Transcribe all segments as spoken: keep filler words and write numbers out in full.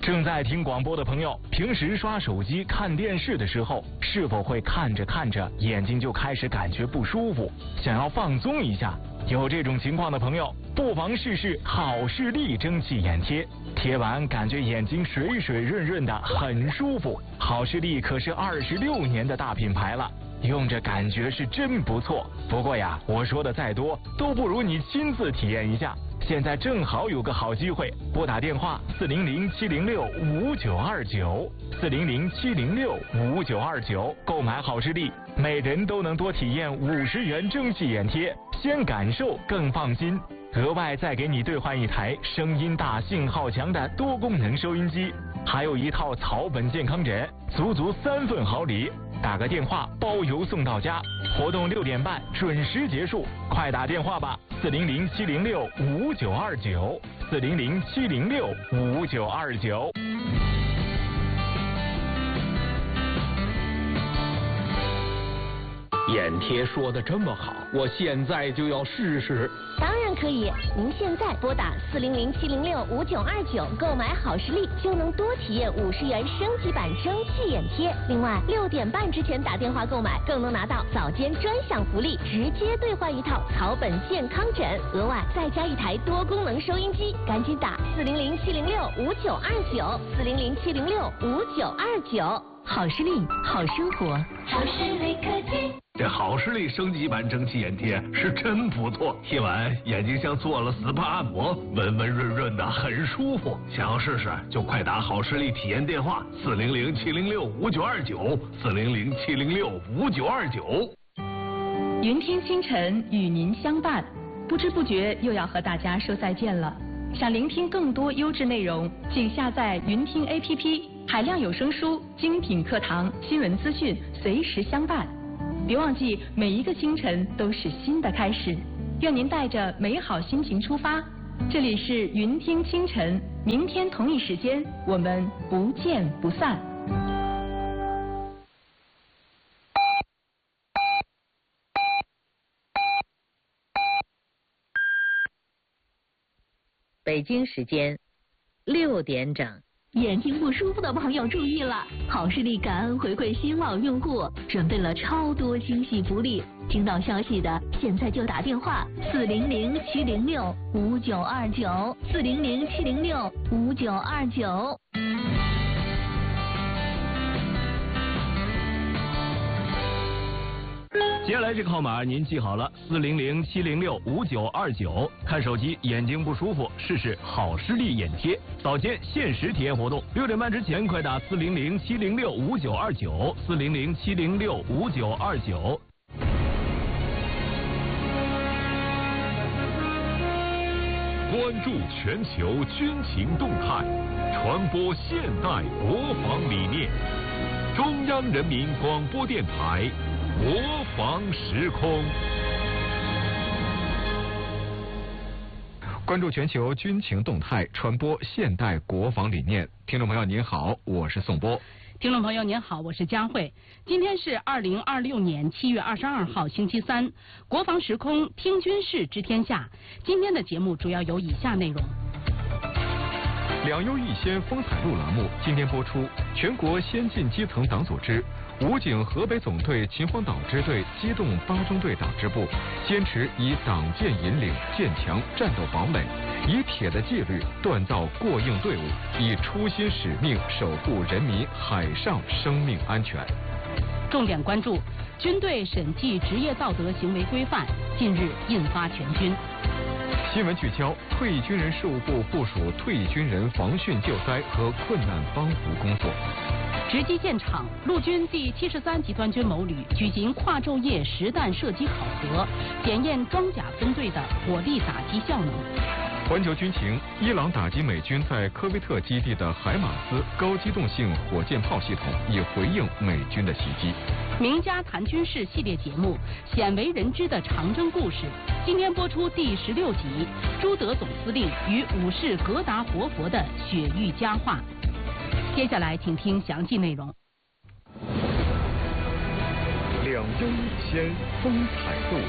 正在听广播的朋友，平时刷手机看电视的时候，是否会看着看着眼睛就开始感觉不舒服，想要放松一下？有这种情况的朋友，不妨试试好视力蒸汽眼贴，贴完感觉眼睛水水润润的，很舒服。好视力可是二十六年的大品牌了，用着感觉是真不错。不过呀，我说的再多都不如你亲自体验一下。现在正好有个好机会，拨打电话四零零七零六五九二九四零零七零六五九二九购买好视力，每人都能多体验五十元蒸汽眼贴，先感受更放心。额外再给你兑换一台声音大、信号强的多功能收音机，还有一套草本健康枕，足足三份好礼。打个电话包邮送到家，活动六点半准时结束，快打电话吧，四零零七零六五九二九四零零七零六五九二九。 眼贴说的这么好，我现在就要试试。 当然可以，您现在拨打四零零七零六五九二九购买好视力，就能多体验五十元升级版蒸汽眼贴。另外，六点半之前打电话购买，更能拿到早间专享福利，直接兑换一套草本健康枕，额外再加一台多功能收音机。赶紧打四零零七零六五九二九四零零七零六五九二九。好视力，好生活。 好视力科技。 这好视力升级版蒸汽眼贴是真不错，贴完眼睛像做了 S P A 按摩，温温润润的，很舒服。想要试试就快打好视力体验电话四零零七零六五九二九四零零七零六五九二九。 云听清晨与您相伴，不知不觉又要和大家说再见了。想聆听更多优质内容，请下载云听 A P P， 海量有声书、精品课堂、新闻资讯随时相伴。别忘记，每一个清晨都是新的开始。愿您带着美好心情出发。这里是云听清晨，明天同一时间我们不见不散。 北京时间六点整。 眼睛不舒服的朋友注意了，好视力感恩回馈新老用户，准备了超多惊喜福利。听到消息的现在就打电话四零零七零六五九二九四零零七零六五九二九。 接下来这个号码您记好了，四零零七零六五九二九。看手机眼睛不舒服，试试好视力眼贴，早间限时体验活动，六点半之前快打四零零七零六五九二九四零零七零六五九二九。 关注全球军情动态，传播现代国防理念。中央人民广播电台。国防时空， 关注全球军情动态，传播现代国防理念。听众朋友您好，我是宋波。 听众朋友您好，我是佳慧。今天是二零二六年七月二十二号星期三，国防时空听军事知天下。今天的节目主要有以下内容。 两优一先风采录栏目今天播出，全国先进基层党组织武警河北总队秦皇岛支队机动八中队党支部坚持以党建引领，建强战斗堡垒，以铁的纪律锻造过硬队伍，以初心使命守护人民海上生命安全。 重点关注军队审计职业道德行为规范近日印发全军。 新闻聚焦：退役军人事务部部署退役军人防汛救灾和困难帮扶工作。 直击现场，陆军第七十三集团军某旅举行跨昼夜实弹射击考核，检验装甲分队的火力打击效能。 环球军情：伊朗打击美军在科威特基地的海马斯高机动性火箭炮系统，以回应美军的袭击。 名家谈军事系列节目《鲜为人知的长征故事》，今天播出第十六集《朱德总司令与武士格达活佛的雪域佳话》。接下来请听详细内容。 两优一先风采录。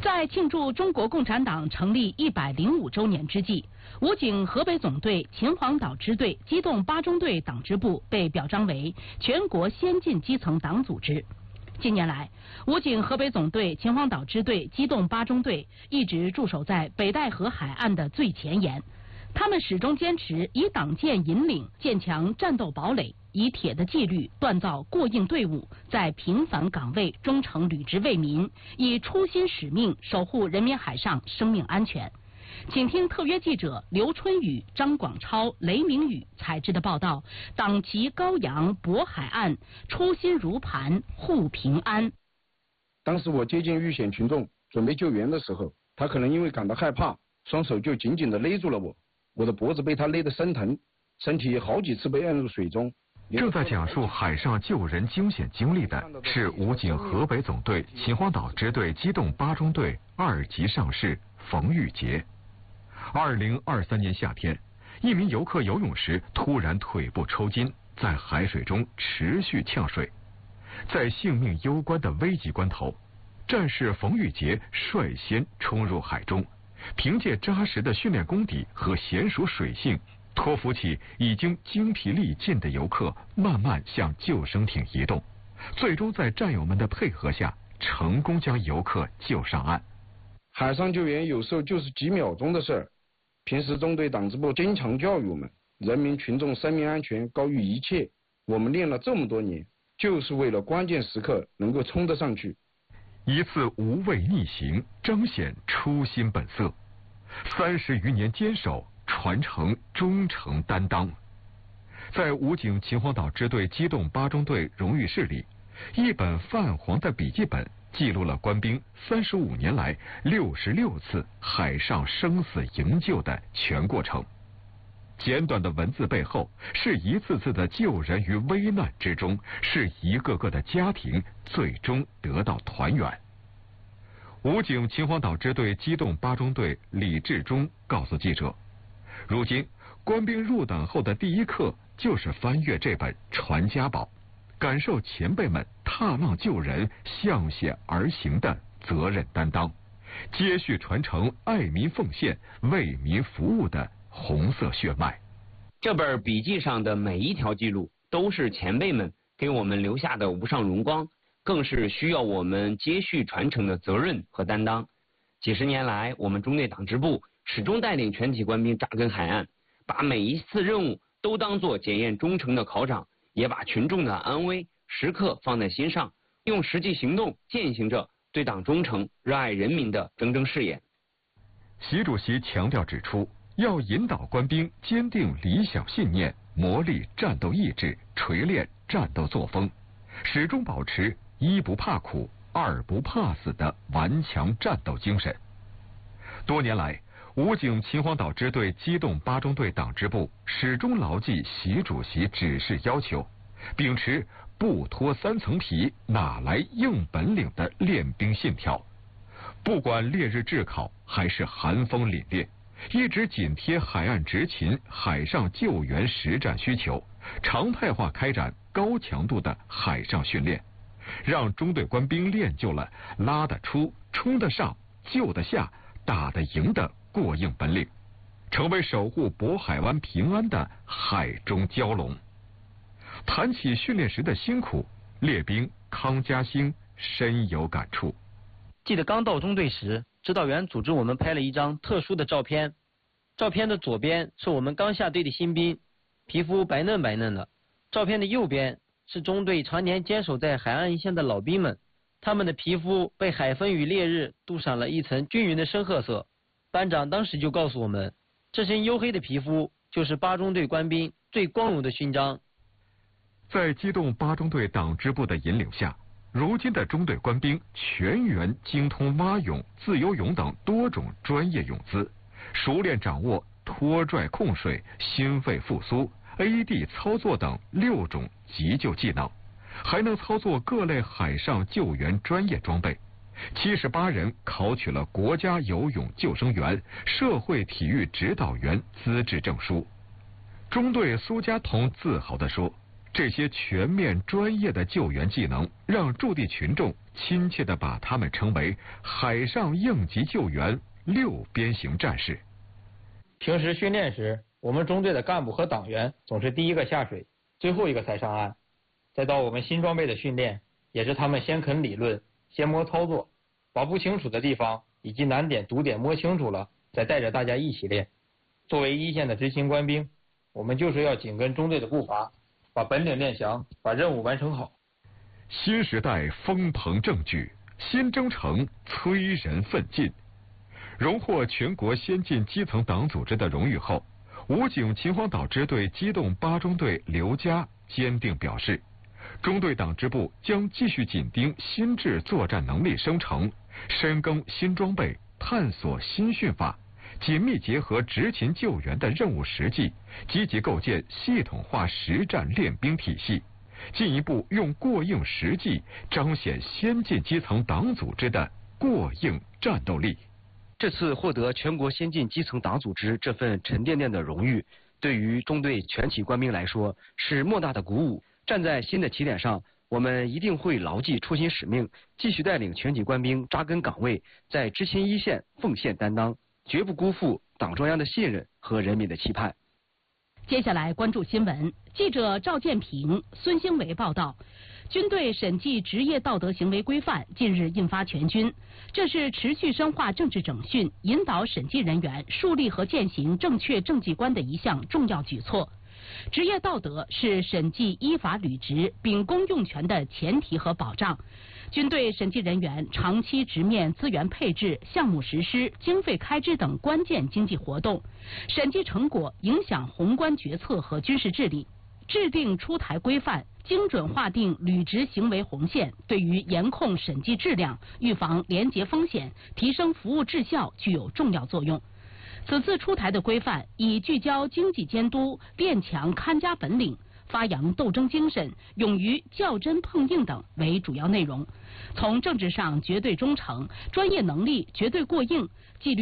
在庆祝中国共产党成立一百零五周年之际，武警河北总队秦皇岛支队机动八中队党支部被表彰为全国先进基层党组织。近年来，武警河北总队秦皇岛支队机动八中队一直驻守在北戴河海岸的最前沿，他们始终坚持以党建引领，建强战斗堡垒，以铁的纪律锻造过硬队伍，在平凡岗位忠诚履职为民，以初心使命守护人民海上生命安全。请听特约记者刘春雨、张广超、雷明宇采制的报道：党旗高扬，渤海岸，初心如磐，护平安。 当时我接近遇险群众，准备救援的时候，他可能因为感到害怕，双手就紧紧地勒住了我，我的脖子被他勒得生疼，身体好几次被按入水中。 正在讲述海上救人惊险经历的是武警河北总队秦皇岛支队机动八中队二级上士冯玉杰。二零二三年夏天，一名游客游泳时突然腿部抽筋，在海水中持续呛水。在性命攸关的危急关头，战士冯玉杰率先冲入海中，凭借扎实的训练功底和娴熟水性，托扶起已经精疲力尽的游客，慢慢向救生艇移动，最终在战友们的配合下，成功将游客救上岸。 海上救援有时候就是几秒钟的事儿。平时中队党支部经常教育我们，人民群众生命安全高于一切。我们练了这么多年，就是为了关键时刻能够冲得上去。 一次无畏逆行，彰显初心本色。三十余年坚守，传承忠诚担当。在武警秦皇岛支队机动八中队荣誉室里，一本泛黄的笔记本记录了官兵三十五年来六十六次海上生死营救的全过程。简短的文字背后，是一次次的救人于危难之中，是一个个的家庭最终得到团圆。武警秦皇岛支队机动八中队李志忠告诉记者，如今官兵入党后的第一课就是翻阅这本传家宝，感受前辈们踏浪救人、向险而行的责任担当，接续传承爱民奉献、为民服务的红色血脉。 这本笔记上的每一条记录，都是前辈们给我们留下的无上荣光，更是需要我们接续传承的责任和担当。几十年来，我们中队党支部始终带领全体官兵扎根海岸，把每一次任务都当作检验忠诚的考场，也把群众的安危时刻放在心上，用实际行动践行着对党忠诚、热爱人民的铮铮誓言。 习主席强调指出，要引导官兵坚定理想信念，磨砺战斗意志，锤炼战斗作风，始终保持一不怕苦，二不怕死的顽强战斗精神。多年来，武警秦皇岛支队机动八中队党支部始终牢记习主席指示要求，秉持不脱三层皮，哪来硬本领的练兵信条。不管烈日炙烤还是寒风凛冽，一直紧贴海岸执勤、海上救援实战需求，常态化开展高强度的海上训练，让中队官兵练就了拉得出、冲得上、救得下、打得赢的过硬本领，成为守护渤海湾平安的海中蛟龙。谈起训练时的辛苦，列兵康家兴深有感触。 记得刚到中队时，指导员组织我们拍了一张特殊的照片。照片的左边是我们刚下队的新兵，皮肤白嫩白嫩的；照片的右边是中队常年坚守在海岸一线的老兵们，他们的皮肤被海风与烈日镀上了一层均匀的深褐色。班长当时就告诉我们，这身黝黑的皮肤就是八中队官兵最光荣的勋章。 在机动八中队党支部的引领下，如今的中队官兵全员精通蛙泳、自由泳等多种专业泳姿，熟练掌握拖拽控水、心肺复苏、A E D 操作等六种急救技能，还能操作各类海上救援专业装备。七十八人考取了国家游泳救生员、社会体育指导员资质证书。中队苏家彤自豪地说， 这些全面专业的救援技能，让驻地群众亲切地把他们称为海上应急救援六边形战士。 平时训练时，我们中队的干部和党员总是第一个下水，最后一个才上岸。再到我们新装备的训练，也是他们先啃理论，先摸操作，把不清楚的地方以及难点、堵点摸清楚了，再带着大家一起练。作为一线的执勤官兵，我们就是要紧跟中队的步伐，把本领练强，把任务完成好。 新时代风鹏正举，新征程催人奋进。荣获全国先进基层党组织的荣誉后，武警秦皇岛支队机动八中队刘佳坚定表示，中队党支部将继续紧盯新制作战能力生成，深耕新装备，探索新训法，紧密结合执勤救援的任务实际，积极构建系统化实战练兵体系，进一步用过硬实际彰显先进基层党组织的过硬战斗力。 这次获得全国先进基层党组织这份沉甸甸的荣誉，对于中队全体官兵来说是莫大的鼓舞。站在新的起点上，我们一定会牢记初心使命，继续带领全体官兵扎根岗位，在执勤一线奉献担当，绝不辜负党中央的信任和人民的期盼。 接下来关注新闻，记者赵建平、孙兴伟报道。军队审计职业道德行为规范近日印发全军，这是持续深化政治整训，引导审计人员树立和践行正确政绩观的一项重要举措。职业道德是审计依法履职秉公用权的前提和保障。军队审计人员长期直面资源配置、项目实施、经费开支等关键经济活动，审计成果影响宏观决策和军事治理。制定出台规范，精准划定履职行为红线，对于严控审计质量、预防廉洁风险、提升服务质效具有重要作用。此次出台的规范以聚焦经济监督、练强看家本领、发扬斗争精神、勇于较真碰硬等为主要内容。从政治上绝对忠诚，专业能力绝对过硬，纪律